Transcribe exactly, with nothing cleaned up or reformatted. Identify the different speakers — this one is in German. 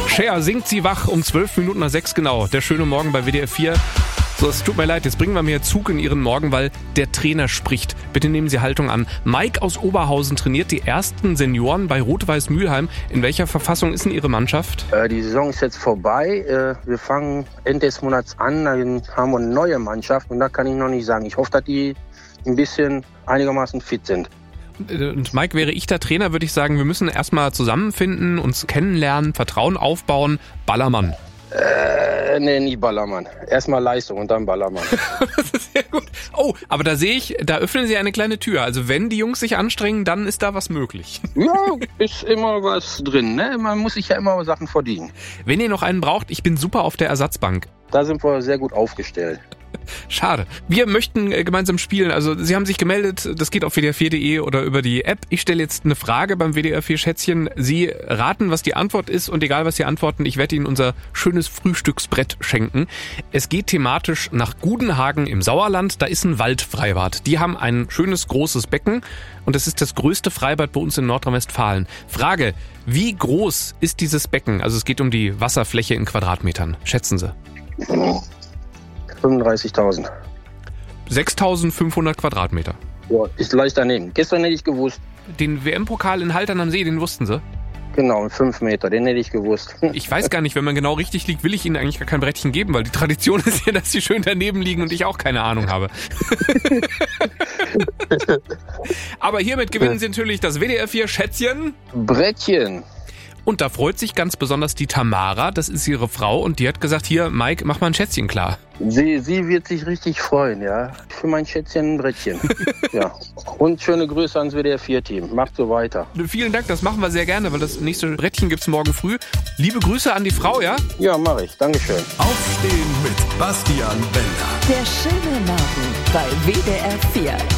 Speaker 1: Cher singt sie wach um zwölf Minuten nach sechs genau. Der schöne Morgen bei W D R vier. So, es tut mir leid, jetzt bringen wir mehr Zug in Ihren Morgen, weil der Trainer spricht. Bitte nehmen Sie Haltung an. Mike aus Oberhausen trainiert die ersten Senioren bei Rot-Weiß Mülheim. In welcher Verfassung ist denn Ihre Mannschaft?
Speaker 2: Äh, die Saison ist jetzt vorbei. Äh, wir fangen Ende des Monats an. Dann haben wir eine neue Mannschaft. Und da kann ich noch nicht sagen. Ich hoffe, dass die ein bisschen einigermaßen fit sind.
Speaker 1: Und Mike, wäre ich der Trainer, würde ich sagen, wir müssen erstmal zusammenfinden, uns kennenlernen, Vertrauen aufbauen. Ballermann.
Speaker 2: Äh, nee, nicht Ballermann. Erstmal Leistung und dann Ballermann.
Speaker 1: Das ist sehr gut. Oh, aber da sehe ich, da öffnen Sie eine kleine Tür. Also wenn die Jungs sich anstrengen, dann ist da was möglich.
Speaker 2: Ja, ist immer was drin, ne? Man muss sich ja immer Sachen verdienen.
Speaker 1: Wenn ihr noch einen braucht, ich bin super auf der Ersatzbank.
Speaker 2: Da sind wir sehr gut aufgestellt.
Speaker 1: Schade. Wir möchten äh, gemeinsam spielen. Also Sie haben sich gemeldet, das geht auf W D R vier Punkt de oder über die App. Ich stelle jetzt eine Frage beim W D R vier Schätzchen. Sie raten, was die Antwort ist und egal, was Sie antworten, ich werde Ihnen unser schönes Frühstücksbrett schenken. Es geht thematisch nach Gudenhagen im Sauerland. Da ist ein Waldfreibad. Die haben ein schönes, großes Becken und das ist das größte Freibad bei uns in Nordrhein-Westfalen. Frage, wie groß ist dieses Becken? Also es geht um die Wasserfläche in Quadratmetern. Schätzen Sie.
Speaker 2: fünfunddreißigtausend.
Speaker 1: sechstausendfünfhundert Quadratmeter.
Speaker 2: Ja, ist leicht daneben. Gestern hätte ich gewusst.
Speaker 1: Den W M-Pokal in Haltern am See, den wussten Sie?
Speaker 2: Genau, fünf Meter, den hätte ich gewusst.
Speaker 1: Ich weiß gar nicht, wenn man genau richtig liegt, will ich Ihnen eigentlich gar kein Brettchen geben, weil die Tradition ist ja, dass Sie schön daneben liegen und ich auch keine Ahnung habe. Aber hiermit gewinnen Sie natürlich das W D R vier Schätzchen.
Speaker 2: Brettchen.
Speaker 1: Und da freut sich ganz besonders die Tamara, das ist ihre Frau, und die hat gesagt, hier, Mike, mach mal ein Schätzchen klar.
Speaker 2: Sie, sie wird sich richtig freuen, ja. Für mein Schätzchen ein Brettchen. Ja. Und schöne Grüße ans W D R vier Team. Macht so weiter.
Speaker 1: Vielen Dank, das machen wir sehr gerne, weil das nächste Brettchen gibt's morgen früh. Liebe Grüße an die Frau, ja?
Speaker 2: Ja, mache ich. Dankeschön.
Speaker 3: Aufstehen mit Bastian Bender.
Speaker 4: Der schöne Morgen bei W D R vier.